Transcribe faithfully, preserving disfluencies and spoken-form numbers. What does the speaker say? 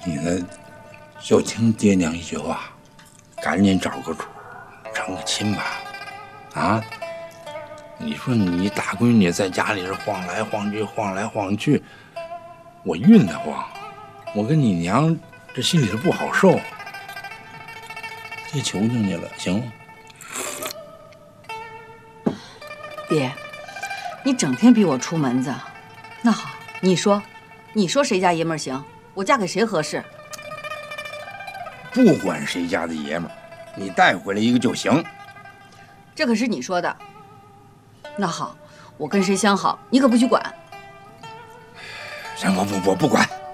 你呢，就听爹娘一句话，赶紧找个主，成个亲吧。啊，你说你大闺女在家里是晃来晃去，晃来晃去，我晕得慌，我跟你娘这心里头不好受。爹求求你了，行吗？ 爹，你整天逼我出门子，那好，你说，你说谁家爷们儿行？我嫁给谁合适？ 不管谁家的爷们儿，你带回来一个就行。 这可是你说的。那好，我跟谁相好，你可不许管。 行，我不我不管。